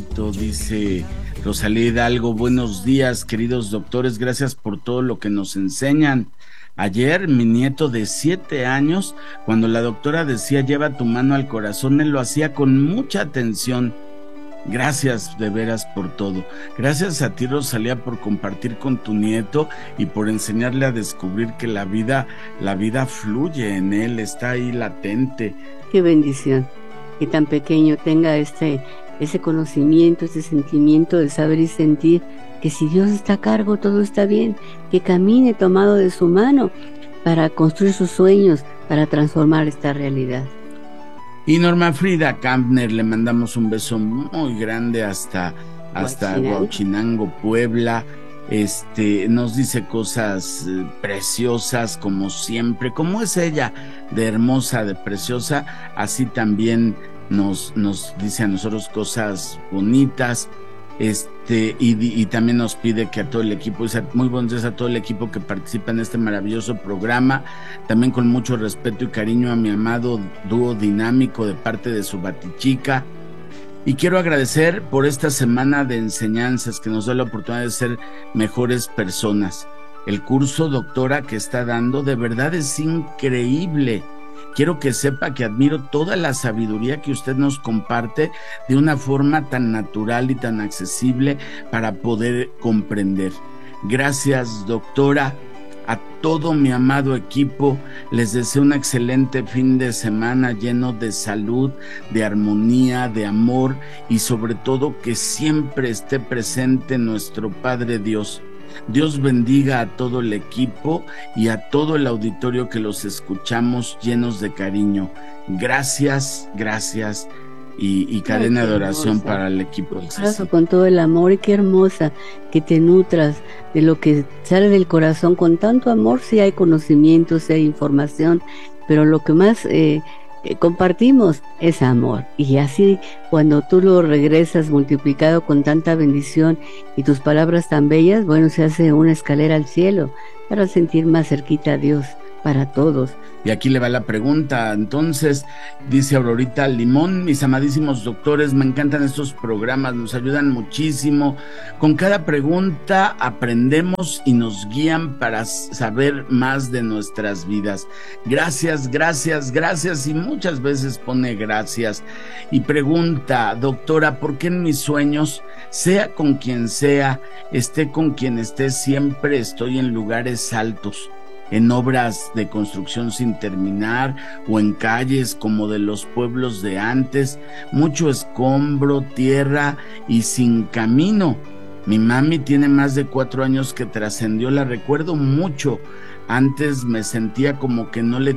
bonito, dice Rosalía Hidalgo, buenos días, queridos doctores, gracias por todo lo que nos enseñan. Ayer, mi nieto de 7 años, cuando la doctora decía lleva tu mano al corazón, él lo hacía con mucha atención. Gracias de veras por todo. Gracias a ti, Rosalía, por compartir con tu nieto y por enseñarle a descubrir que la vida fluye en él, está ahí latente. Qué bendición que tan pequeño tenga ese conocimiento, ese sentimiento de saber y sentir que si Dios está a cargo, todo está bien, que camine tomado de su mano para construir sus sueños, para transformar esta realidad. Y Norma Frida Kampner, le mandamos un beso muy grande hasta Huachinango, Puebla. Nos dice cosas preciosas como siempre, como es ella, de hermosa, de preciosa, así también nos dice a nosotros cosas bonitas. Y también nos pide que a todo el equipo, dice muy buenos días a todo el equipo que participa en este maravilloso programa, también con mucho respeto y cariño a mi amado dúo dinámico de parte de su Batichica. Y quiero agradecer por esta semana de enseñanzas que nos da la oportunidad de ser mejores personas. El curso, doctora, que está dando, de verdad es increíble. Quiero que sepa que admiro toda la sabiduría que usted nos comparte de una forma tan natural y tan accesible para poder comprender. Gracias, doctora. A todo mi amado equipo les deseo un excelente fin de semana lleno de salud, de armonía, de amor y sobre todo que siempre esté presente nuestro Padre Dios. Dios bendiga a todo el equipo y a todo el auditorio que los escuchamos llenos de cariño. Gracias, gracias y cadena de oración para el equipo. Un abrazo con todo el amor y qué hermosa que te nutras de lo que sale del corazón con tanto amor. Sí hay conocimiento, sí hay información, pero lo que más compartimos es amor, y así cuando tú lo regresas multiplicado con tanta bendición y tus palabras tan bellas, bueno, se hace una escalera al cielo para sentir más cerquita a Dios para todos. Y aquí le va la pregunta, entonces, dice Aurorita Limón, mis amadísimos doctores, me encantan estos programas, nos ayudan muchísimo, con cada pregunta aprendemos y nos guían para saber más de nuestras vidas. Gracias, gracias, gracias, y muchas veces pone gracias. Y pregunta, doctora, ¿por qué en mis sueños, sea con quien sea, esté con quien esté, siempre estoy en lugares altos? En obras de construcción sin terminar o en calles como de los pueblos de antes, mucho escombro, tierra y sin camino. Mi mami tiene más de 4 años que trascendió, la recuerdo mucho. Antes me sentía como que no le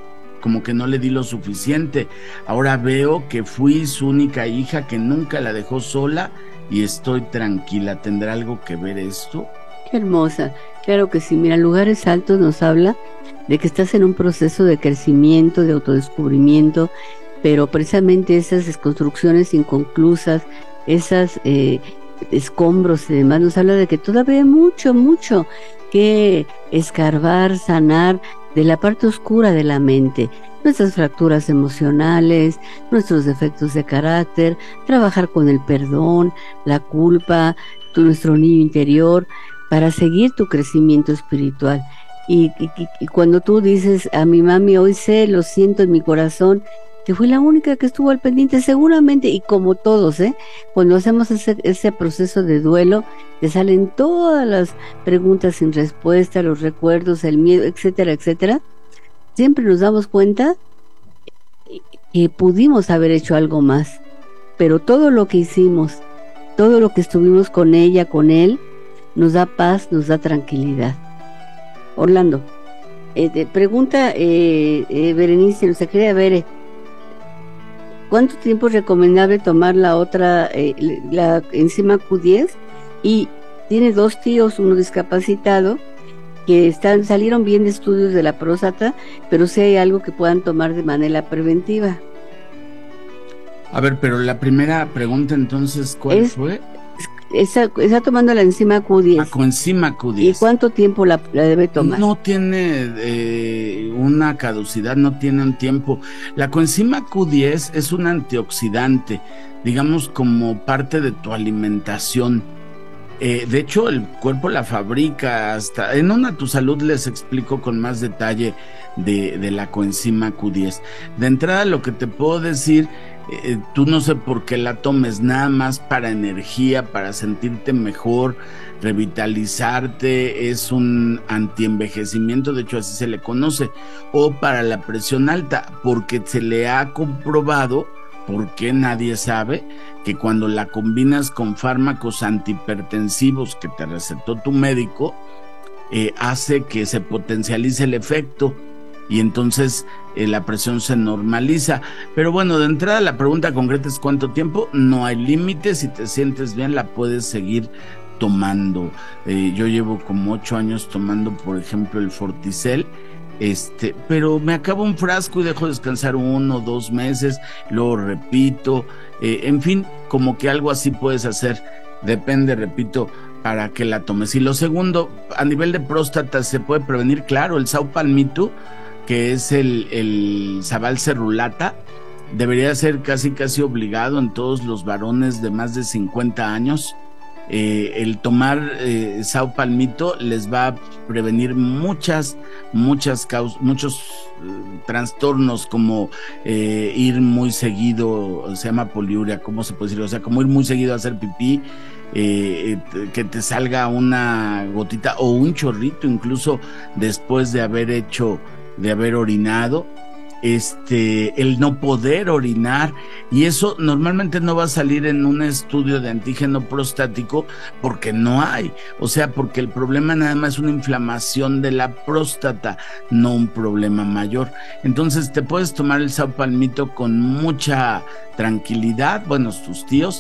di lo suficiente. Ahora veo que fui su única hija, que nunca la dejó sola y estoy tranquila. ¿Tendrá algo que ver esto? Qué hermosa. Claro que sí, mira, lugares altos nos habla de que estás en un proceso de crecimiento, de autodescubrimiento, pero precisamente esas construcciones inconclusas, esas escombros y demás, nos habla de que todavía hay mucho, mucho que escarbar, sanar de la parte oscura de la mente, nuestras fracturas emocionales, nuestros defectos de carácter, trabajar con el perdón, la culpa, nuestro niño interior, para seguir tu crecimiento espiritual. Y cuando tú dices a mi mami, hoy sé, lo siento en mi corazón, que fue la única que estuvo al pendiente, seguramente, y como todos, cuando hacemos ese proceso de duelo, te salen todas las preguntas sin respuesta, los recuerdos, el miedo, etcétera, etcétera. Siempre nos damos cuenta que pudimos haber hecho algo más, pero todo lo que hicimos, todo lo que estuvimos con ella, con él, nos da paz, nos da tranquilidad. Orlando, pregunta Berenice, nuestra querida Bere, ¿cuánto tiempo es recomendable tomar la otra, la enzima Q10? Y tiene 2 tíos, uno discapacitado, que salieron bien de estudios de la próstata, pero sí hay algo que puedan tomar de manera preventiva. A ver, pero la primera pregunta entonces, ¿cuál fue? Está tomando la enzima Q10. La coenzima Q10. ¿Y cuánto tiempo la debe tomar? No tiene una caducidad, no tiene un tiempo. La coenzima Q10 es un antioxidante, digamos como parte de tu alimentación. De hecho, el cuerpo la fabrica hasta... En Una Tu Salud les explico con más detalle de la coenzima Q10. De entrada, lo que te puedo decir, tú no sé por qué la tomes, nada más para energía, para sentirte mejor, revitalizarte, es un antienvejecimiento, de hecho así se le conoce, o para la presión alta, porque se le ha comprobado, porque nadie sabe, que cuando la combinas con fármacos antihipertensivos que te recetó tu médico, hace que se potencialice el efecto y entonces la presión se normaliza. Pero bueno, de entrada la pregunta concreta es ¿cuánto tiempo? No hay límite, si te sientes bien la puedes seguir tomando. Yo llevo como 8 años tomando, por ejemplo, el Forticel, pero me acabo un frasco y dejo descansar 1 o 2 meses, luego repito, en fin, como que algo así puedes hacer, depende, repito, para que la tomes. Y lo segundo, a nivel de próstata, ¿se puede prevenir? Claro, el Saupalmito, que es el Sabal Cerulata, debería ser casi obligado en todos los varones de más de 50 años. El tomar Saupalmito les va a prevenir muchos trastornos, como ir muy seguido, se llama poliuria, ¿cómo se puede decir? O sea, como ir muy seguido a hacer pipí, que te salga una gotita o un chorrito incluso después de haber orinado, el no poder orinar, y eso normalmente no va a salir en un estudio de antígeno prostático porque no hay, o sea, porque el problema nada más es una inflamación de la próstata, no un problema mayor. Entonces te puedes tomar el Saupalmito con mucha tranquilidad, bueno, tus tíos,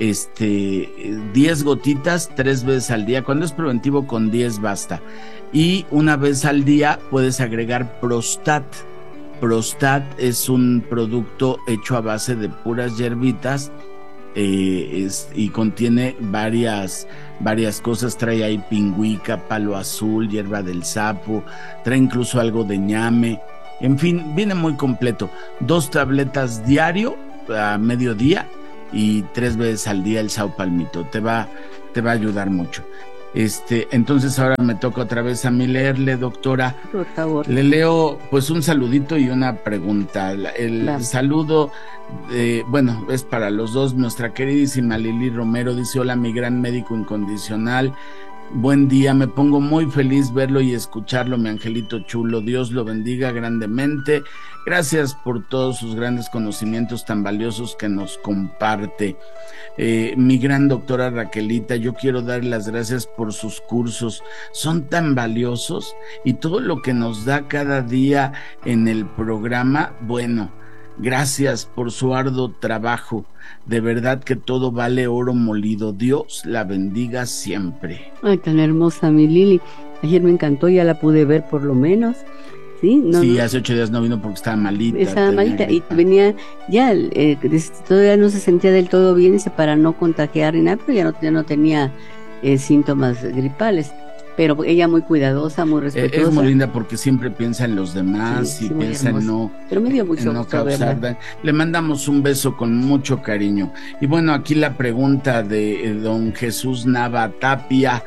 10 gotitas 3 veces al día, cuando es preventivo con 10 basta, y una vez al día puedes agregar Prostat. Prostat es un producto hecho a base de puras hierbitas, y contiene varias cosas, trae ahí pingüica, palo azul, hierba del sapo, trae incluso algo de ñame, en fin, viene muy completo. 2 tabletas diario a mediodía y 3 veces al día el Saupalmito, te va a ayudar mucho. Entonces ahora me toca otra vez a mí leerle, doctora. Por favor. Le leo pues un saludito y una pregunta. El saludo, bueno, es para los dos. Nuestra queridísima Lili Romero dice: hola, mi gran médico incondicional. Buen día, me pongo muy feliz verlo y escucharlo, mi angelito chulo. Dios lo bendiga grandemente. Gracias por todos sus grandes conocimientos tan valiosos que nos comparte. Mi gran doctora Raquelita, yo quiero dar las gracias por sus cursos, son tan valiosos, y todo lo que nos da cada día en el programa. Bueno, gracias por su arduo trabajo, de verdad que todo vale oro molido. Dios la bendiga siempre. Ay, tan hermosa mi Lili, ayer me encantó, ya la pude ver por lo menos. Sí, hace 8 días no vino porque estaba malita. Estaba malita y venía ya, todavía no se sentía del todo bien, para no contagiar ni nada, pero ya no tenía síntomas gripales. Pero ella muy cuidadosa, muy respetuosa. Es muy linda porque siempre piensa en los demás, sí, y piensa en pero me dio mucho no causar daño. Le mandamos un beso con mucho cariño. Y bueno, aquí la pregunta de don Jesús Nava Tapia,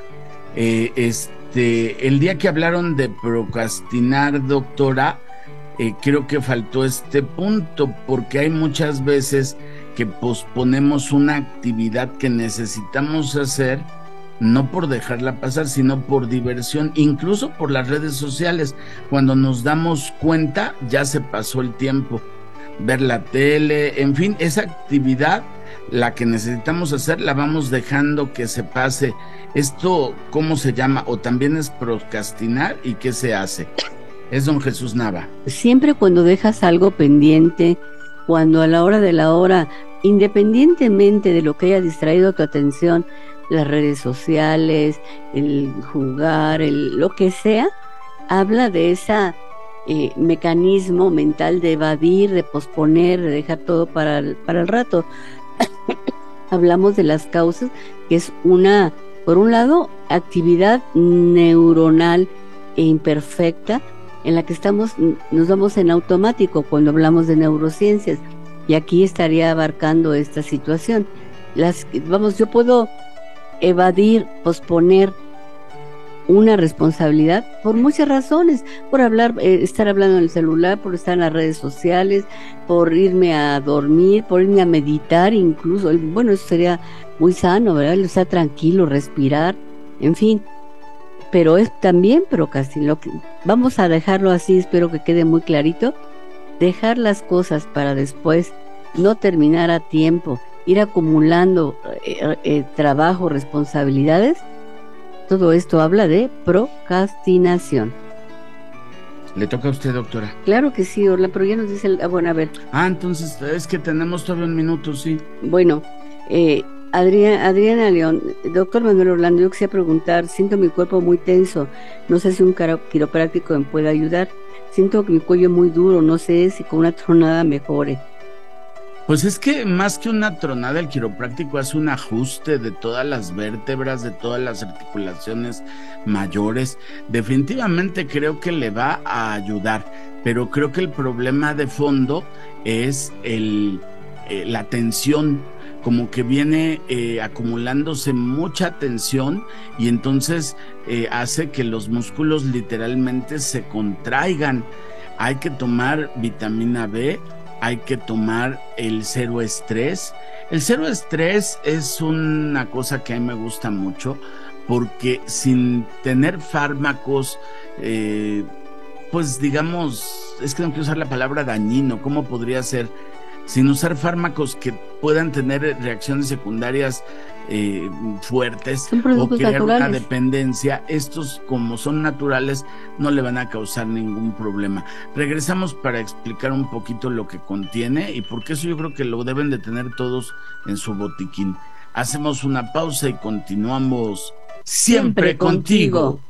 el día que hablaron de procrastinar, doctora, creo que faltó este punto, porque hay muchas veces que posponemos una actividad que necesitamos hacer, no por dejarla pasar, sino por diversión, incluso por las redes sociales. Cuando nos damos cuenta, ya se pasó el tiempo. Ver la tele, en fin, esa actividad, la que necesitamos hacer, la vamos dejando que se pase. ¿Esto cómo se llama? ¿O también es procrastinar? ¿Y qué se hace? Es don Jesús Nava. Siempre cuando dejas algo pendiente, cuando a la hora de la hora, independientemente de lo que haya distraído tu atención, las redes sociales, el jugar, lo que sea, habla de ese mecanismo mental de evadir, de posponer, de dejar todo para el rato. hablamos de las causas, que es una, por un lado, actividad neuronal e imperfecta en la que nos vamos en automático cuando hablamos de neurociencias, y aquí estaría abarcando esta situación. Yo puedo evadir, posponer una responsabilidad por muchas razones, por estar hablando en el celular, por estar en las redes sociales, por irme a dormir, por irme a meditar incluso. Bueno, eso sería muy sano, ¿verdad? Estar tranquilo, respirar, en fin. Pero es también vamos a dejarlo así, espero que quede muy clarito, dejar las cosas para después, no terminar a tiempo, ir acumulando trabajo, responsabilidades. Todo esto habla de procrastinación. ¿Le toca a usted, doctora? Claro que sí, Orla, pero ya nos dice bueno, a ver. Entonces es que tenemos todavía un minuto, sí. Bueno, Adriana León, doctor Manuel Orlando, yo quisiera preguntar, siento mi cuerpo muy tenso, no sé si un quiropráctico me puede ayudar, siento que mi cuello es muy duro, no sé si con una tronada mejore. Pues es que más que una tronada, el quiropráctico hace un ajuste de todas las vértebras, de todas las articulaciones mayores. Definitivamente creo que le va a ayudar, pero creo que el problema de fondo es la tensión, como que viene acumulándose mucha tensión y entonces hace que los músculos literalmente se contraigan. Hay que tomar vitamina B, hay que tomar el cero estrés. El cero estrés es una cosa que a mí me gusta mucho porque sin tener fármacos, pues digamos, es que no quiero usar la palabra dañino, ¿cómo podría ser? Sin usar fármacos que puedan tener reacciones secundarias fuertes o crear naturales. Una dependencia, estos como son naturales no le van a causar ningún problema. Regresamos para explicar un poquito lo que contiene y porque eso yo creo que lo deben de tener todos en su botiquín. Hacemos una pausa y continuamos siempre contigo.